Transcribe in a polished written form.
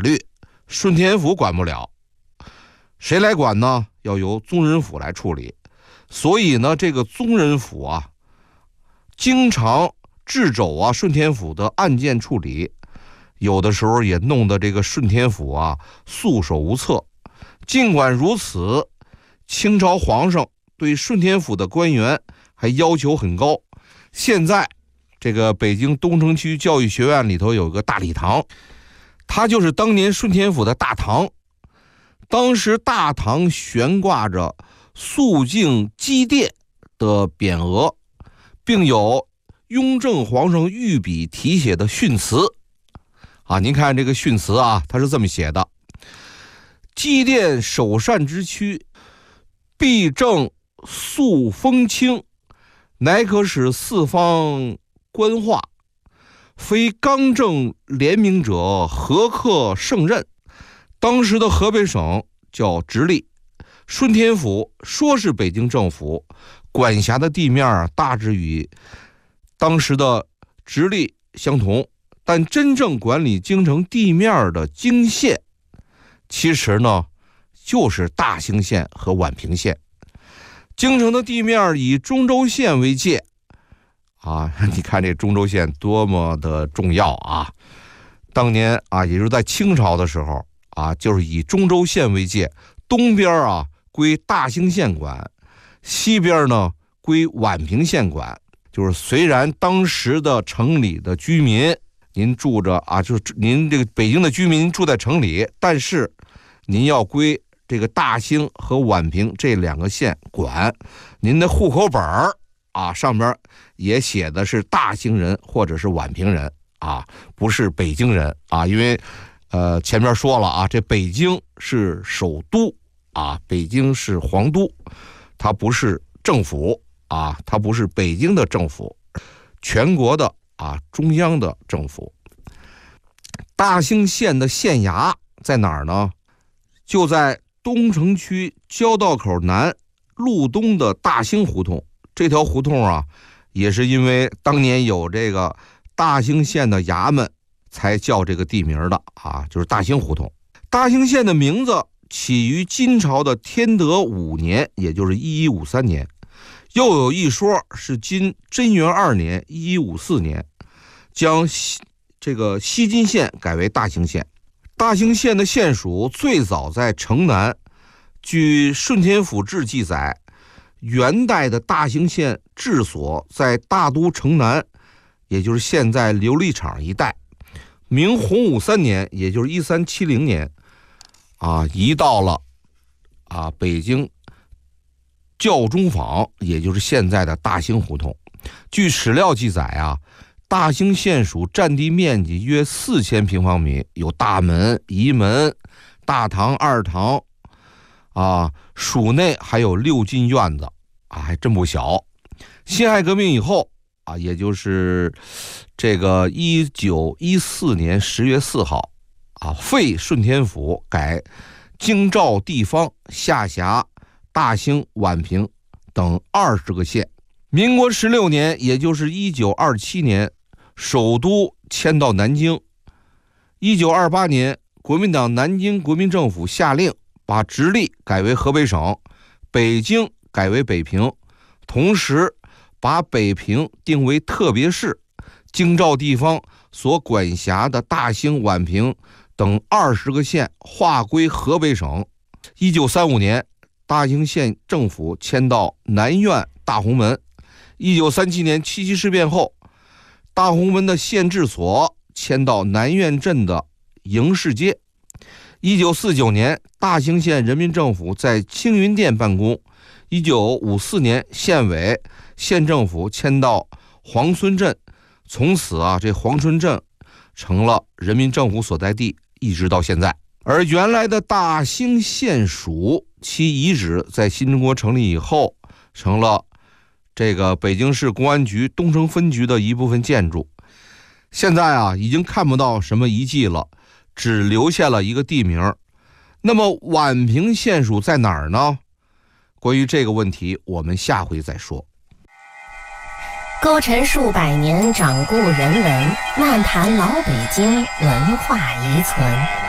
律，顺天府管不了。谁来管呢？要由宗人府来处理。所以呢，这个宗人府啊，经常掣肘啊顺天府的案件处理，有的时候也弄得这个顺天府啊束手无策。尽管如此，清朝皇上对顺天府的官员还要求很高。现在这个北京东城区教育学院里头有个大礼堂，它就是当年顺天府的大堂。当时大堂悬挂着肃静积殿的匾额，并有雍正皇上御笔题写的训词啊。您看这个训词啊，它是这么写的：积殿首善之区，必正肃风清，乃可使四方官化。非刚正廉明者，何克胜任？当时的河北省叫直隶，顺天府说是北京政府管辖的地面大致与当时的直隶相同，但真正管理京城地面的京县，其实呢就是大兴县和宛平县。京城的地面以中州县为界啊，你看这中州县多么的重要啊！当年啊，也就是在清朝的时候啊，就是以中州县为界，东边啊归大兴县管，西边呢归宛平县管。就是虽然当时的城里的居民，您住着啊，就是您这个北京的居民住在城里，但是您要归这个大兴和宛平这两个县管，您的户口本啊上边也写的是大兴人或者是宛平人啊，不是北京人啊。因为前面说了啊，这北京是首都啊，北京是皇都，它不是政府啊，它不是北京的政府，全国的啊中央的政府。大兴县的县衙在哪儿呢？就在东城区交道口南路东的大兴胡同。这条胡同啊，也是因为当年有这个大兴县的衙门才叫这个地名的啊，就是大兴胡同。大兴县的名字起于金朝的天德5年，也就是1153年，又有一说是今贞元2年1154年，将这个西金县改为大兴县。大兴县的县属最早在城南，据《顺天府志》记载，元代的大兴县治所在大都城南，也就是现在琉璃厂一带。明洪武3年，也就是1370年啊，移到了啊北京教中坊，也就是现在的大兴胡同。据史料记载啊，大兴县属占地面积约4000平方米，有大门、仪门、大堂、二堂啊，属内还有6进院子啊，还真不小。辛亥革命以后啊，也就是这个1914年10月4号啊，废顺天府，改京兆地方，下辖大兴、宛平等20个县。民国16年，也就是1927年，首都迁到南京。1928年，国民党南京国民政府下令把直隶改为河北省，北京改为北平，同时把北平定为特别市，京兆地方所管辖的大兴、宛平等20个县划归河北省。1935年，大兴县政府迁到南苑大红门。1937年七七事变后，大红门的县治所迁到南苑镇的营市街。1949年，大兴县人民政府在青云店办公。1954年，县委、县政府迁到黄村镇，从此啊，这黄村镇成了人民政府所在地，一直到现在。而原来的大兴县署，其遗址在新中国成立以后，成了这个北京市公安局东城分局的一部分建筑。现在啊，已经看不到什么遗迹了，只留下了一个地名。那么宛平县属在哪儿呢？关于这个问题，我们下回再说。 勾陈数百年掌故人文，漫谈老北京文化遗存。